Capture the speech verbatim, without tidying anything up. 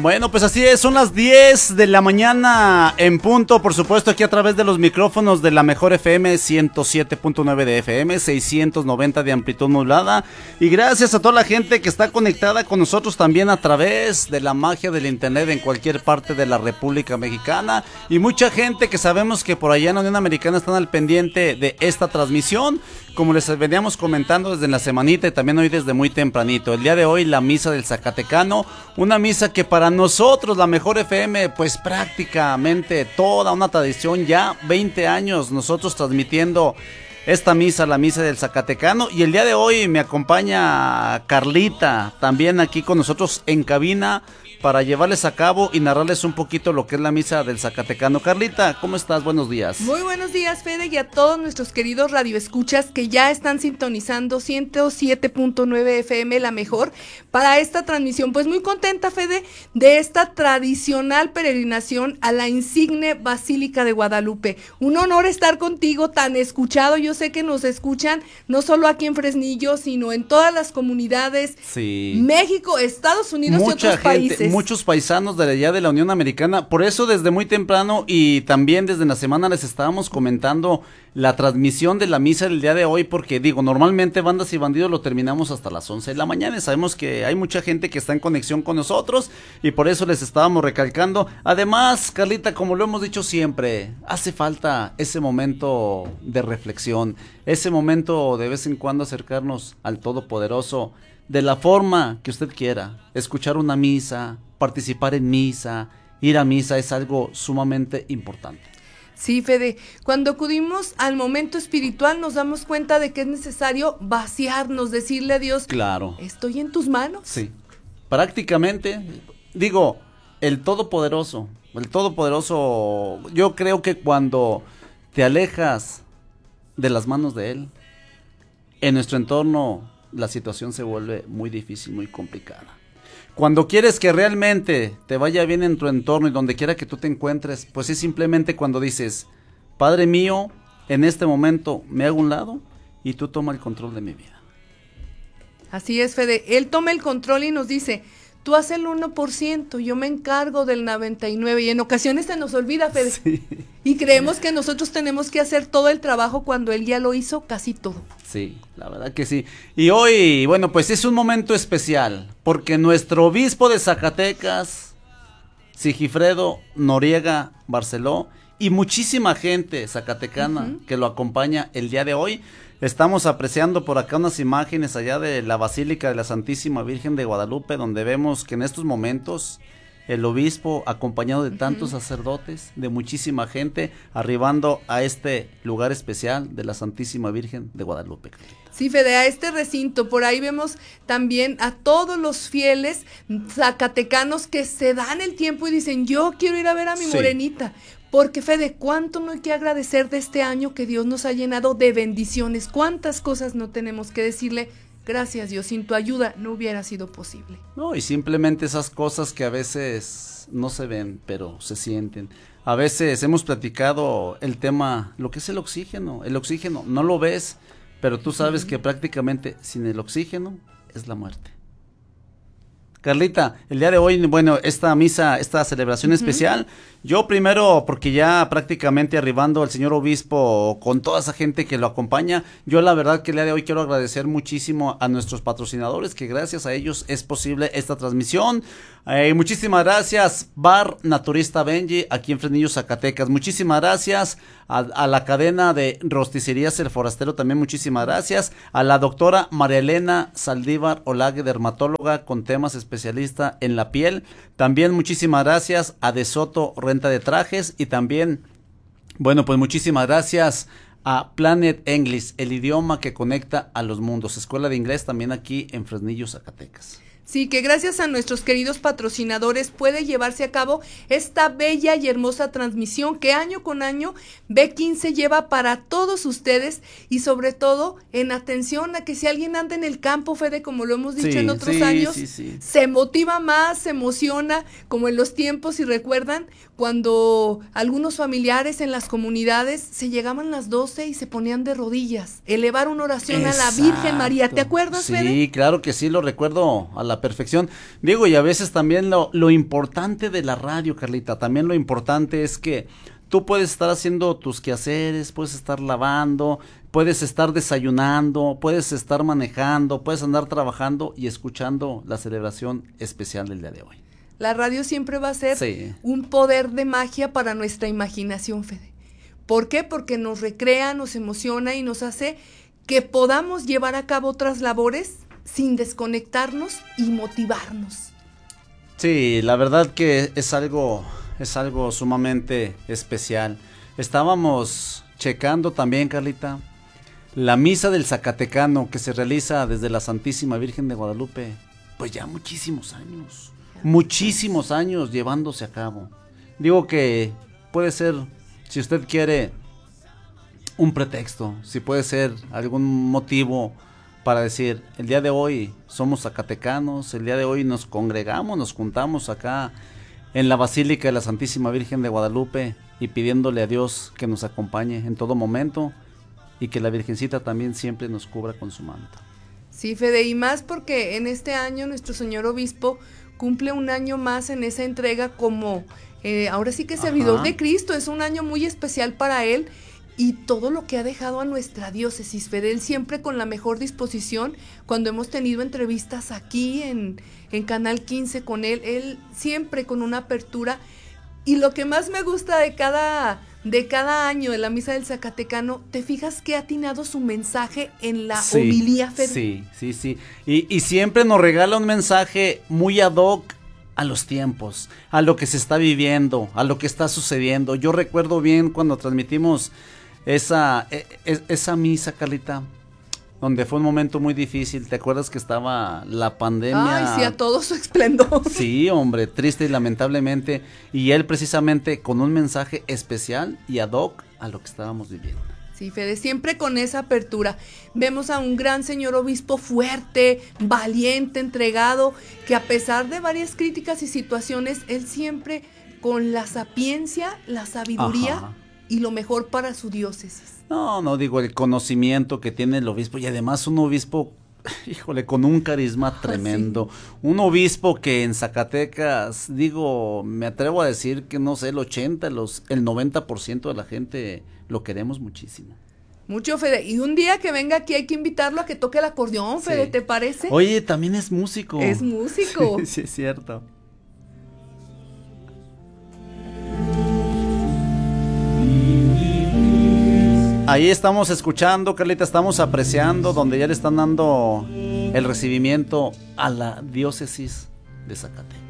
Bueno, pues así es, son las diez de la mañana en punto, por supuesto, aquí a través de los micrófonos de la mejor F M, ciento siete punto nueve de F M, seiscientos noventa de amplitud modulada, y gracias a toda la gente que está conectada con nosotros también a través de la magia del internet en cualquier parte de la República Mexicana, y mucha gente que sabemos que por allá en la Unión Americana están al pendiente de esta transmisión, como les veníamos comentando desde la semanita y también hoy desde muy tempranito. El día de hoy la misa del Zacatecano, una misa que para nosotros la mejor F M pues prácticamente toda una tradición, ya veinte años nosotros transmitiendo esta misa, la misa del Zacatecano, y el día de hoy me acompaña Carlita también aquí con nosotros en cabina para llevarles a cabo y narrarles un poquito lo que es la misa del Zacatecano. Carlita, ¿cómo estás? Buenos días. Muy buenos días, Fede, y a todos nuestros queridos radioescuchas que ya están sintonizando ciento siete punto nueve F M, la mejor, para esta transmisión. Pues muy contenta, Fede, de esta tradicional peregrinación a la insigne Basílica de Guadalupe. Un honor estar contigo, tan escuchado. Yo sé que nos escuchan no solo aquí en Fresnillo, sino en todas las comunidades, sí. México, Estados Unidos Mucha y otros gente, países. Muchos paisanos de allá de la Unión Americana, por eso desde muy temprano y también desde la semana les estábamos comentando la transmisión de la misa del día de hoy, porque digo, normalmente Bandas y Bandidos lo terminamos hasta las once de la mañana y sabemos que hay mucha gente que está en conexión con nosotros y por eso les estábamos recalcando. Además, Carlita, como lo hemos dicho siempre, hace falta ese momento de reflexión, ese momento de vez en cuando acercarnos al Todopoderoso de la forma que usted quiera. Escuchar una misa, participar en misa, ir a misa es algo sumamente importante. Sí, Fede, cuando acudimos al momento espiritual nos damos cuenta de que es necesario vaciarnos, decirle a Dios, claro, estoy en tus manos. Sí, prácticamente, digo, el Todopoderoso, el Todopoderoso, yo creo que cuando te alejas de las manos de Él, en nuestro entorno la situación se vuelve muy difícil, muy complicada. Cuando quieres que realmente te vaya bien en tu entorno y donde quiera que tú te encuentres, pues es simplemente cuando dices, Padre mío, en este momento me hago un lado y tú toma el control de mi vida. Así es, Fede, Él toma el control y nos dice, tú haz el uno por ciento, yo me encargo del noventa y nueve por ciento, y en ocasiones se nos olvida, Fede, sí. Y creemos que nosotros tenemos que hacer todo el trabajo cuando Él ya lo hizo casi todo. Sí, la verdad que sí. Y hoy, bueno, pues es un momento especial, porque nuestro obispo de Zacatecas, Sigifredo Noriega Barceló, y muchísima gente zacatecana uh-huh. que lo acompaña el día de hoy. Estamos apreciando por acá unas imágenes allá de la Basílica de la Santísima Virgen de Guadalupe, donde vemos que en estos momentos el obispo, acompañado de tantos uh-huh. sacerdotes, de muchísima gente, arribando a este lugar especial de la Santísima Virgen de Guadalupe. Sí, Fede, a este recinto, por ahí vemos también a todos los fieles zacatecanos que se dan el tiempo y dicen, yo quiero ir a ver a mi sí. morenita. Porque, Fede, ¿cuánto no hay que agradecer de este año que Dios nos ha llenado de bendiciones? ¿Cuántas cosas no tenemos que decirle? Gracias, Dios, sin tu ayuda no hubiera sido posible. No, y simplemente esas cosas que a veces no se ven, pero se sienten. A veces hemos platicado el tema, lo que es el oxígeno. El oxígeno, no lo ves, pero tú sabes uh-huh. que prácticamente sin el oxígeno es la muerte. Carlita, el día de hoy, bueno, esta misa, esta celebración uh-huh. especial, yo primero, porque ya prácticamente arribando el señor obispo con toda esa gente que lo acompaña, yo la verdad que el día de hoy quiero agradecer muchísimo a nuestros patrocinadores, que gracias a ellos es posible esta transmisión. Eh, muchísimas gracias, Bar Naturista Benji, aquí en Fresnillo, Zacatecas. Muchísimas gracias a, a la cadena de rosticerías El Forastero, también muchísimas gracias. A la doctora María Elena Saldívar Olague, dermatóloga con temas especialista en la piel. También muchísimas gracias a De Soto Renta de Trajes y también, bueno, pues muchísimas gracias a Planet English, el idioma que conecta a los mundos. Escuela de Inglés también aquí en Fresnillo, Zacatecas. Sí, que gracias a nuestros queridos patrocinadores puede llevarse a cabo esta bella y hermosa transmisión que año con año B quince lleva para todos ustedes y sobre todo en atención a que si alguien anda en el campo, Fede, como lo hemos dicho sí, en otros sí, años, sí, sí. se motiva más, se emociona, como en los tiempos, si recuerdan, cuando algunos familiares en las comunidades se llegaban las doce y se ponían de rodillas, elevar una oración Exacto. a la Virgen María, ¿te acuerdas, Sí, Fede? claro que sí, lo recuerdo a la la perfección. Digo, y a veces también lo, lo importante de la radio, Carlita, también lo importante es que tú puedes estar haciendo tus quehaceres, puedes estar lavando, puedes estar desayunando, puedes estar manejando, puedes andar trabajando y escuchando la celebración especial del día de hoy. La radio siempre va a ser sí. un poder de magia para nuestra imaginación, Fede. ¿Por qué? Porque nos recrea, nos emociona y nos hace que podamos llevar a cabo otras labores sin desconectarnos y motivarnos. Sí, la verdad que es algo, es algo sumamente especial. Estábamos checando también, Carlita, la misa del Zacatecano que se realiza desde la Santísima Virgen de Guadalupe, pues ya muchísimos años, muchísimos años llevándose a cabo. Digo que puede ser, si usted quiere, un pretexto, si puede ser algún motivo para decir, el día de hoy somos zacatecanos, el día de hoy nos congregamos, nos juntamos acá en la Basílica de la Santísima Virgen de Guadalupe y pidiéndole a Dios que nos acompañe en todo momento y que la Virgencita también siempre nos cubra con su manto. Sí, Fede, y más porque en este año nuestro señor obispo cumple un año más en esa entrega como, eh, ahora sí que servidor Ajá. de Cristo, es un año muy especial para él. Y todo lo que ha dejado a nuestra diócesis, Fede, él siempre con la mejor disposición, cuando hemos tenido entrevistas aquí en, en Canal quince con él, él siempre con una apertura. Y lo que más me gusta de cada, de cada año de la Misa del Zacatecano, ¿te fijas que ha atinado su mensaje en la sí, homilía, Fede? Sí, sí, sí. Y, y siempre nos regala un mensaje muy ad hoc a los tiempos, a lo que se está viviendo, a lo que está sucediendo. Yo recuerdo bien cuando transmitimos Esa, esa misa, Carlita, donde fue un momento muy difícil. ¿Te acuerdas que estaba la pandemia? Ay, sí, a todo su esplendor. Sí, hombre, triste y lamentablemente. Y él precisamente con un mensaje especial y ad hoc a lo que estábamos viviendo. Sí, Fede, siempre con esa apertura. Vemos a un gran señor obispo fuerte, valiente, entregado, que a pesar de varias críticas y situaciones, él siempre con la sapiencia, la sabiduría Ajá. y lo mejor para su diócesis. No, no, digo, el conocimiento que tiene el obispo, y además un obispo, híjole, con un carisma tremendo, sí. Un obispo que en Zacatecas, digo, me atrevo a decir que no sé, el ochenta, los, el noventa por ciento de la gente lo queremos muchísimo. Mucho, Fede, y un día que venga aquí hay que invitarlo a que toque el acordeón, Fede, sí. ¿Te parece? Oye, también es músico. Es músico. Sí, sí, es cierto. Ahí estamos escuchando, Carlita, estamos apreciando donde ya le están dando el recibimiento a la diócesis de Zacatecas.